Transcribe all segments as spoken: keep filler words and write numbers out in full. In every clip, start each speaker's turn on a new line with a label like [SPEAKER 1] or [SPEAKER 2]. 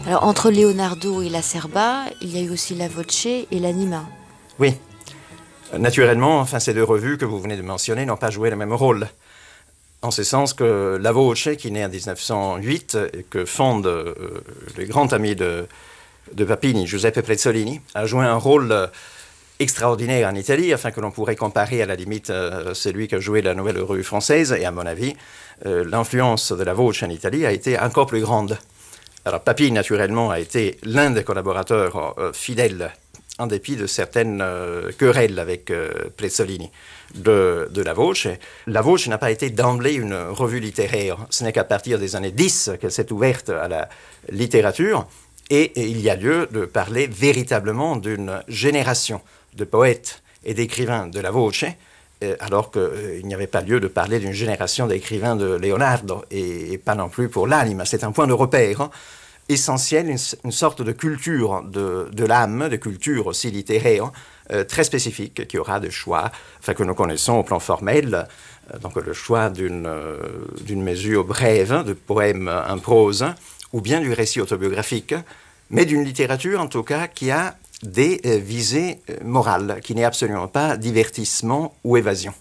[SPEAKER 1] Alors, entre Leonardo et l'Acerba, il y a eu aussi la Voce et l'Anima.
[SPEAKER 2] Oui. Naturellement, enfin, ces deux revues que vous venez de mentionner n'ont pas joué le même rôle. En ce sens que la Voce, qui naît en dix-neuf cent huit, et que fonde euh, le grand ami de, de Papini, Giuseppe Prezzolini, a joué un rôle euh, extraordinaire en Italie, afin que l'on pourrait comparer à la limite euh, celui que jouait la Nouvelle Revue française. Et à mon avis, euh, l'influence de la Voce en Italie a été encore plus grande. Alors Papini, naturellement, a été l'un des collaborateurs euh, fidèles, en dépit de certaines euh, querelles avec euh, Prezzolini, de, de la Voce. La Voce n'a pas été d'emblée une revue littéraire. Ce n'est qu'à partir des années dix qu'elle s'est ouverte à la littérature. Et, et il y a lieu de parler véritablement d'une génération de poètes et d'écrivains de la Voce, euh, alors qu'il euh, n'y avait pas lieu de parler d'une génération d'écrivains de Leonardo, et, et pas non plus pour l'Anima. C'est un point de repère hein, essentiel, une, une sorte de culture de, de l'âme, de culture aussi littéraire, euh, très spécifique, qui aura des choix, enfin, que nous connaissons au plan formel, euh, donc le choix d'une euh, d'une mesure brève, de poèmes en prose, ou bien du récit autobiographique, mais d'une littérature en tout cas qui a des euh, visées euh, morales, qui n'est absolument pas divertissement ou évasion.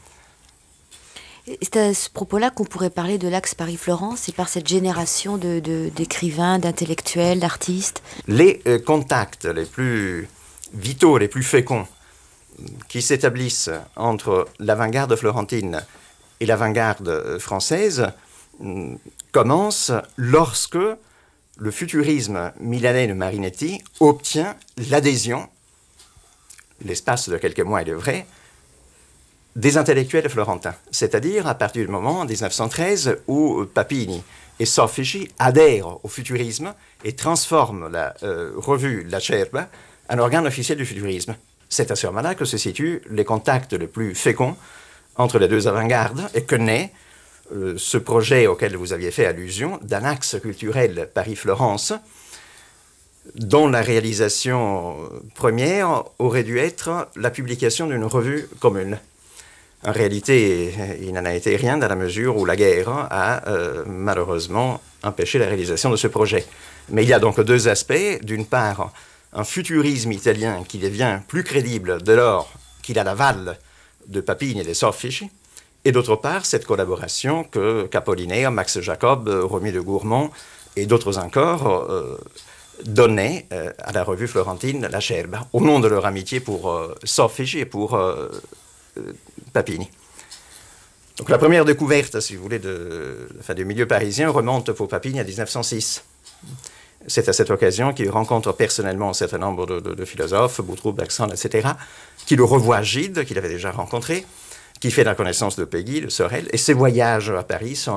[SPEAKER 1] C'est à ce propos-là qu'on pourrait parler de l'axe Paris-Florence, et par cette génération de, de, d'écrivains, d'intellectuels, d'artistes.
[SPEAKER 2] Les euh, contacts les plus vitaux, les plus féconds, qui s'établissent entre l'avant-garde florentine et l'avant-garde française, euh, commencent lorsque le futurisme milanais de Marinetti obtient l'adhésion, l'espace de quelques mois il est vrai, des intellectuels florentins. C'est-à-dire à partir du moment, en dix-neuf cent treize, où Papini et Soffici adhèrent au futurisme et transforment la euh, revue L'Acerba en organe officiel du futurisme. C'est à ce moment-là que se situent les contacts les plus féconds entre les deux avant-gardes et que naît euh, ce projet auquel vous aviez fait allusion d'un axe culturel Paris-Florence, dont la réalisation première aurait dû être la publication d'une revue commune. En réalité, il n'en a été rien dans la mesure où la guerre a euh, malheureusement empêché la réalisation de ce projet. Mais il y a donc deux aspects. D'une part, un futurisme italien qui devient plus crédible dès lors qu'il a l'aval de Papini et de Soffici. Et d'autre part, cette collaboration que qu'Apollinaire, Max Jacob, Romy de Gourmont et d'autres encore euh, donnaient euh, à la revue florentine L'Acerba, au nom de leur amitié pour euh, Soffici et pour euh, euh, Papini. Donc la première découverte, si vous voulez, de, enfin, du milieu parisien remonte pour Papini à dix-neuf cent six. C'est à cette occasion qu'il rencontre personnellement un certain nombre de, de, de philosophes, Boutroux, Bergson, et cetera, qui le revoit Gide, qu'il avait déjà rencontré, qui fait la connaissance de Péguy, de Sorel, et ses voyages à Paris sont